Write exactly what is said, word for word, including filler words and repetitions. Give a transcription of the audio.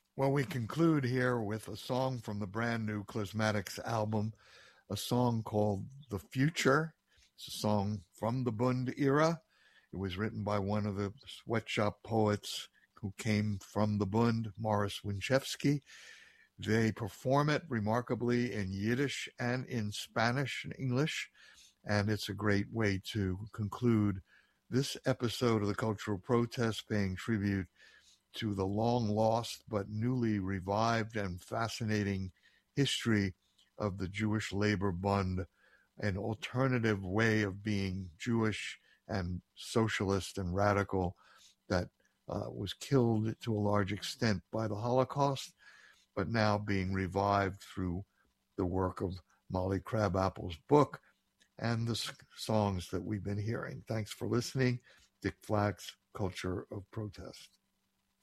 Well, we conclude here with a song from the brand new Klezmatics album, a song called The Future. It's a song from the Bund era. It was written by one of the sweatshop poets who came from the Bund, Morris Winchevsky. They perform it remarkably in Yiddish and in Spanish and English, and it's a great way to conclude this episode of the Cultural Protest, paying tribute to the long-lost but newly revived and fascinating history of the Jewish Labor Bund, an alternative way of being Jewish and socialist and radical that uh, was killed to a large extent by the Holocaust, but now being revived through the work of Molly Crabapple's book and the songs that we've been hearing. Thanks for listening. Dick Flax, Culture of Protest.